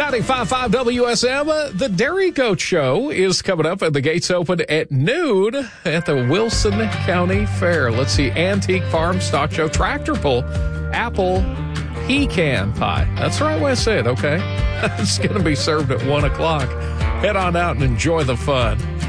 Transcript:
95.5 WSM. The Dairy Goat Show is coming up, and the gates open at noon at the Wilson County Fair. Let's see, Antique Farm Stock Show, Tractor Pull, Apple Pecan Pie. That's the right way to say it, okay? It's going to be served at 1 o'clock. Head on out and enjoy the fun.